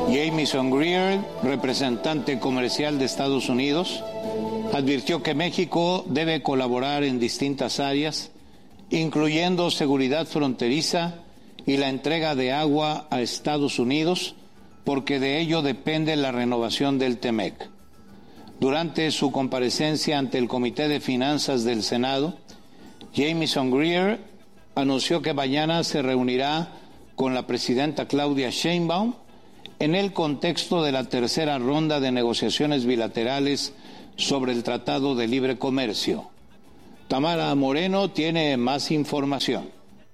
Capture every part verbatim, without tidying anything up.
Jamieson Greer, representante comercial de Estados Unidos, advirtió que México debe colaborar en distintas áreas, incluyendo seguridad fronteriza y la entrega de agua a Estados Unidos, porque de ello depende la renovación del TEMEC. Durante su comparecencia ante el Comité de Finanzas del Senado, Jamieson Greer anunció que mañana se reunirá con la presidenta Claudia Sheinbaum en el contexto de la tercera ronda de negociaciones bilaterales sobre el Tratado de Libre Comercio. Tamara Moreno tiene más información.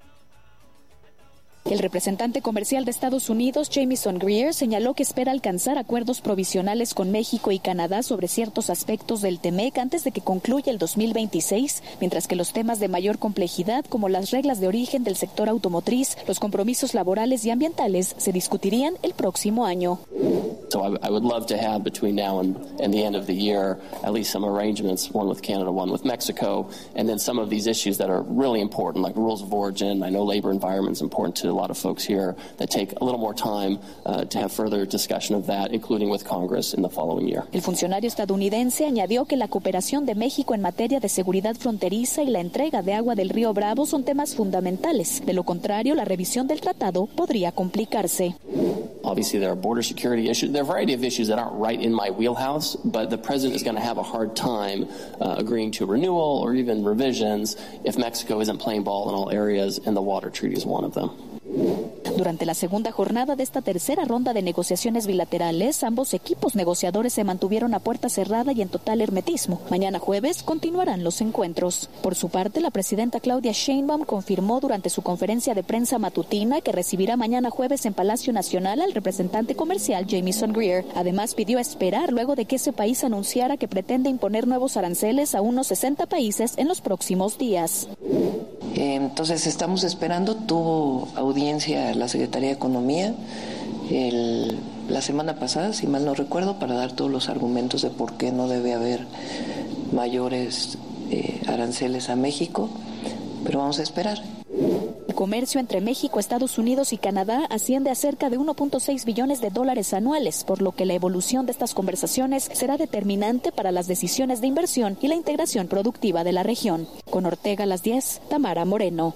El representante comercial de Estados Unidos, Jamieson Greer, señaló que espera alcanzar acuerdos provisionales con México y Canadá sobre ciertos aspectos del TEMEC antes de que concluya el dos mil veintiséis, mientras que los temas de mayor complejidad, como las reglas de origen del sector automotriz, los compromisos laborales y ambientales, se discutirían el próximo año. So I, I would love to have between now and, and the end of the year at least some arrangements, one with Canada, one with Mexico, and then some of these issues that are really important, like rules of origin. I know labor environment is important to a lot of folks here, that take a little more time uh, to have further discussion of that, including with Congress in the following year. El funcionario estadounidense añadió que la cooperación de México en materia de seguridad fronteriza y la entrega de agua del río Bravo son temas fundamentales. De lo contrario, la revisión del tratado podría complicarse. Obviously, there are border security issues. There are a variety of issues that aren't right in my wheelhouse, but the president is going to have a hard time uh, agreeing to renewal or even revisions if Mexico isn't playing ball in all areas, and the water treaty is one of them. Durante la segunda jornada de esta tercera ronda de negociaciones bilaterales, ambos equipos negociadores se mantuvieron a puerta cerrada y en total hermetismo. Mañana jueves continuarán los encuentros. Por su parte, la presidenta Claudia Sheinbaum confirmó durante su conferencia de prensa matutina que recibirá mañana jueves en Palacio Nacional al representante comercial Jamieson Greer. Además, pidió esperar luego de que ese país anunciara que pretende imponer nuevos aranceles a unos sesenta países en los próximos días. Entonces estamos esperando, tuvo audiencia la Secretaría de Economía el, la semana pasada, si mal no recuerdo, para dar todos los argumentos de por qué no debe haber mayores eh, aranceles a México, pero vamos a esperar. El comercio entre México, Estados Unidos y Canadá asciende a cerca de uno punto seis billones de dólares anuales, por lo que la evolución de estas conversaciones será determinante para las decisiones de inversión y la integración productiva de la región. Con Ortega a las diez, Tamara Moreno.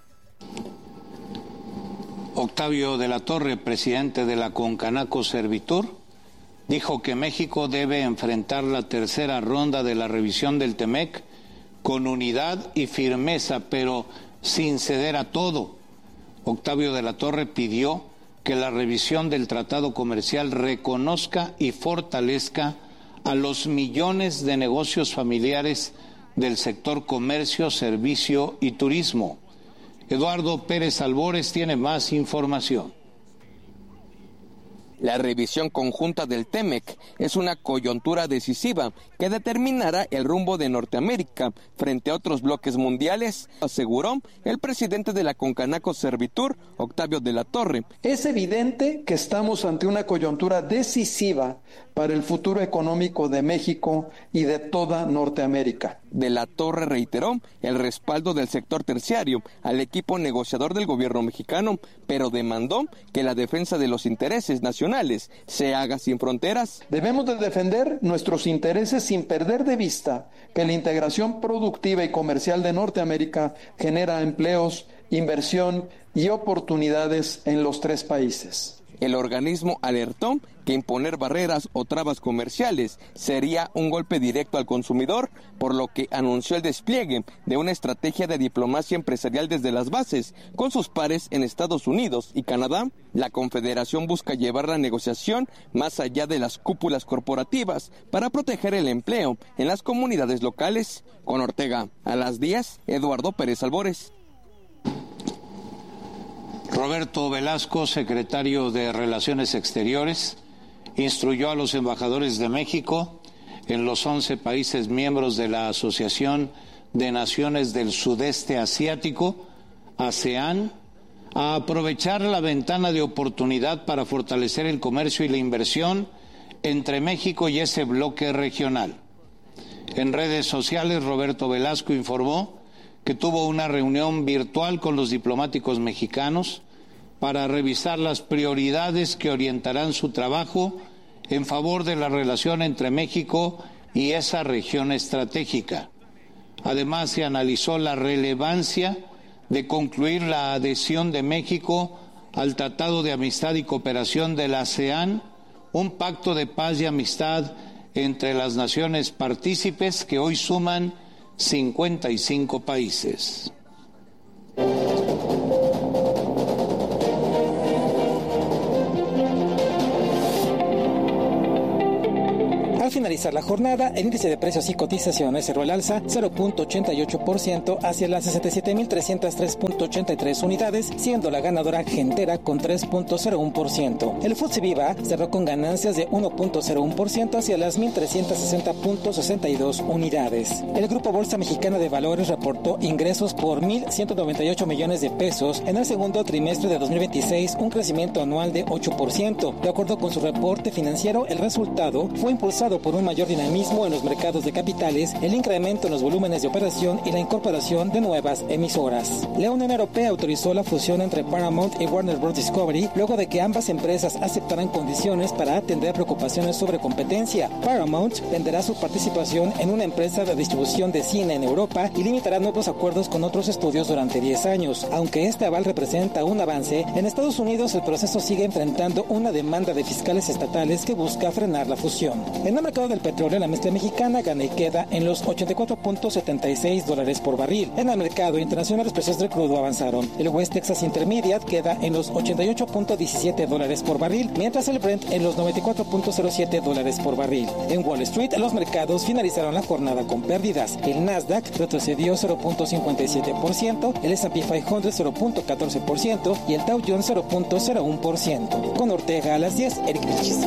Octavio de la Torre, presidente de la Concanaco Servitur, dijo que México debe enfrentar la tercera ronda de la revisión del TEMEC con unidad y firmeza, pero sin ceder a todo. Octavio de la Torre pidió que la revisión del tratado comercial reconozca y fortalezca a los millones de negocios familiares del sector comercio, servicio y turismo. Eduardo Pérez Albores tiene más información. La revisión conjunta del TEMEC es una coyuntura decisiva que determinará el rumbo de Norteamérica frente a otros bloques mundiales, aseguró el presidente de la Concanaco Servitur, Octavio de la Torre. Es evidente que estamos ante una coyuntura decisiva para el futuro económico de México y de toda Norteamérica. De la Torre reiteró el respaldo del sector terciario al equipo negociador del gobierno mexicano, pero demandó que la defensa de los intereses nacionales se haga sin fronteras. Debemos de defender nuestros intereses sin perder de vista que la integración productiva y comercial de Norteamérica genera empleos, inversión y oportunidades en los tres países. El organismo alertó que imponer barreras o trabas comerciales sería un golpe directo al consumidor, por lo que anunció el despliegue de una estrategia de diplomacia empresarial desde las bases con sus pares en Estados Unidos y Canadá. La Confederación busca llevar la negociación más allá de las cúpulas corporativas para proteger el empleo en las comunidades locales. Con Ortega a las diez, Eduardo Pérez Albores. Roberto Velasco, secretario de Relaciones Exteriores, instruyó a los embajadores de México en los once países miembros de la Asociación de Naciones del Sudeste Asiático, ASEAN, a aprovechar la ventana de oportunidad para fortalecer el comercio y la inversión entre México y ese bloque regional. En redes sociales, Roberto Velasco informó que tuvo una reunión virtual con los diplomáticos mexicanos para revisar las prioridades que orientarán su trabajo en favor de la relación entre México y esa región estratégica. Además, se analizó la relevancia de concluir la adhesión de México al Tratado de Amistad y Cooperación de la ASEAN, un pacto de paz y amistad entre las naciones partícipes que hoy suman cincuenta y cinco países. Al finalizar la jornada, el índice de precios y cotizaciones cerró el alza cero punto ochenta y ocho por ciento hacia las sesenta y siete mil trescientos tres punto ochenta y tres unidades, siendo la ganadora Gentera con tres punto cero uno por ciento. El F T S E Viva cerró con ganancias de uno punto cero uno por ciento hacia las mil trescientos sesenta punto sesenta y dos unidades. El Grupo Bolsa Mexicana de Valores reportó ingresos por mil ciento noventa y ocho millones de pesos en el segundo trimestre de dos mil veintiséis, un crecimiento anual de ocho por ciento. De acuerdo con su reporte financiero, el resultado fue impulsado por un mayor dinamismo en los mercados de capitales, el incremento en los volúmenes de operación y la incorporación de nuevas emisoras. La Unión Europea autorizó la fusión entre Paramount y Warner Bros. Discovery luego de que ambas empresas aceptaran condiciones para atender preocupaciones sobre competencia. Paramount venderá su participación en una empresa de distribución de cine en Europa y limitará nuevos acuerdos con otros estudios durante diez años. Aunque este aval representa un avance, en Estados Unidos el proceso sigue enfrentando una demanda de fiscales estatales que busca frenar la fusión. En el mercado del petróleo, la mezcla mexicana gana y queda en los ochenta y cuatro punto setenta y seis dólares por barril. En el mercado internacional, los precios del crudo avanzaron. El West Texas Intermediate queda en los ochenta y ocho punto diecisiete dólares por barril, mientras el Brent en los noventa y cuatro punto cero siete dólares por barril. En Wall Street, los mercados finalizaron la jornada con pérdidas. El Nasdaq retrocedió cero punto cincuenta y siete por ciento, el ese and pe quinientos cero punto catorce por ciento y el Dow Jones cero punto cero uno por ciento. Con Ortega a las diez, Eric Vilchis.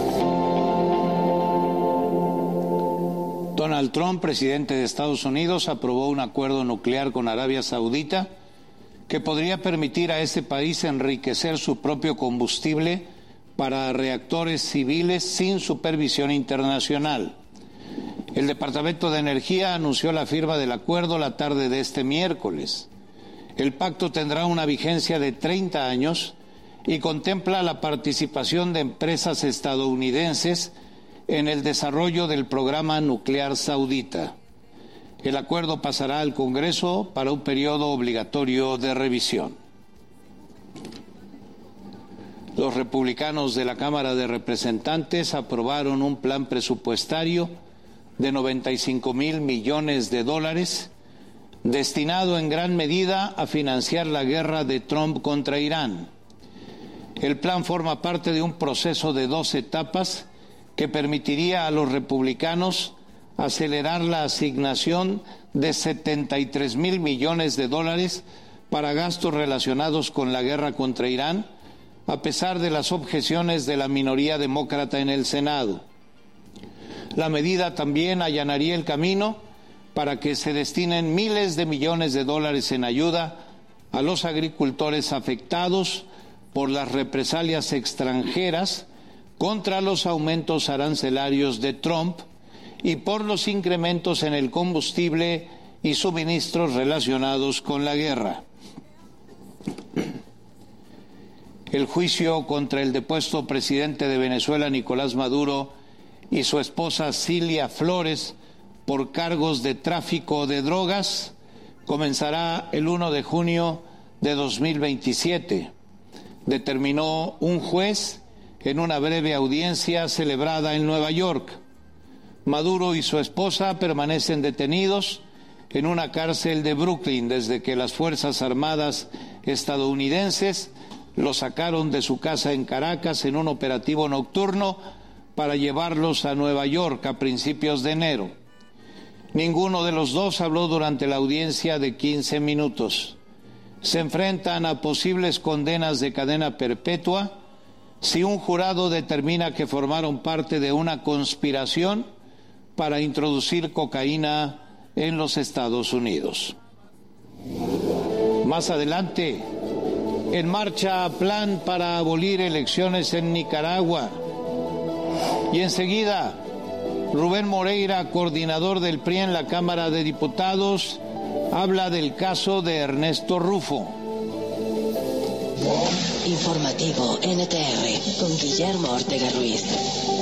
Donald Trump, presidente de Estados Unidos, aprobó un acuerdo nuclear con Arabia Saudita que podría permitir a ese país enriquecer su propio combustible para reactores civiles sin supervisión internacional. El Departamento de Energía anunció la firma del acuerdo la tarde de este miércoles. El pacto tendrá una vigencia de treinta años y contempla la participación de empresas estadounidenses en el desarrollo del programa nuclear saudita. El acuerdo pasará al Congreso para un periodo obligatorio de revisión. Los republicanos de la Cámara de Representantes aprobaron un plan presupuestario de noventa y cinco mil millones de dólares destinado en gran medida a financiar la guerra de Trump contra Irán. El plan forma parte de un proceso de dos etapas que permitiría a los republicanos acelerar la asignación de setenta y tres mil millones de dólares para gastos relacionados con la guerra contra Irán, a pesar de las objeciones de la minoría demócrata en el Senado. La medida también allanaría el camino para que se destinen miles de millones de dólares en ayuda a los agricultores afectados por las represalias extranjeras contra los aumentos arancelarios de Trump y por los incrementos en el combustible y suministros relacionados con la guerra. El juicio contra el depuesto presidente de Venezuela, Nicolás Maduro, y su esposa Cilia Flores por cargos de tráfico de drogas comenzará el primero de junio de dos mil veintisiete. Determinó un juez en una breve audiencia celebrada en Nueva York. Maduro y su esposa permanecen detenidos en una cárcel de Brooklyn desde que las Fuerzas Armadas estadounidenses los sacaron de su casa en Caracas en un operativo nocturno para llevarlos a Nueva York a principios de enero. Ninguno de los dos habló durante la audiencia de quince minutos. Se enfrentan a posibles condenas de cadena perpetua si un jurado determina que formaron parte de una conspiración para introducir cocaína en los Estados Unidos. Más adelante, en marcha plan para abolir elecciones en Nicaragua. Y enseguida, Rubén Moreira, coordinador del P R I en la Cámara de Diputados, habla del caso de Ernesto Rufo. Informativo N T R con Guillermo Ortega Ruiz.